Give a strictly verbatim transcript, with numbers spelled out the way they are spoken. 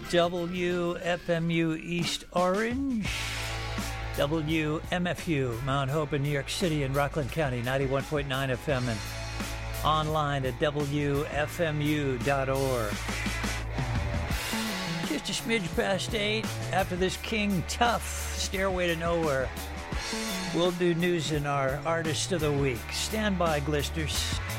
W F M U East Orange, W M F U Mount Hope in New York City and Rockland County, ninety-one point nine F M, and online at W F M U dot org. Just a smidge past eight. After this King Tough, Stairway to Nowhere, we'll do news in our Artist of the Week. Stand by, Glisters.